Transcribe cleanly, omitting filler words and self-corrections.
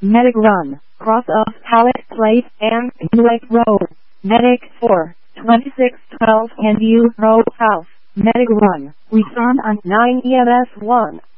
Medic Run, cross of Hallett Place and Hewitt Road. Medic 4, 2612 Canview Road South. Medic Run, respond on 9 EMS 1.